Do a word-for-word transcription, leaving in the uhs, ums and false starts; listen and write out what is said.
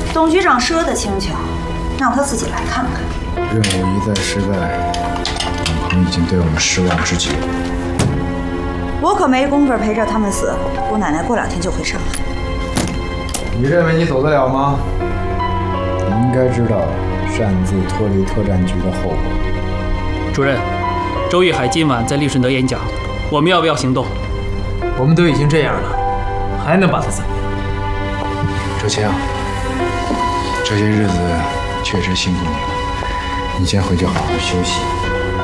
董局长说的轻巧，让他自己来看看。 任务一再失败，你已经对我们失望至极了。 我可没工夫陪着他们死，姑奶奶过两天就回上海。 你认为你走得了吗？你应该知道擅自脱离特战局的后果。 主任，周玉海今晚在利顺德演讲，我们要不要行动？ 我们都已经这样了，还能把他怎么样？ 周青，这些日子确实辛苦你了，你先回去好好休息。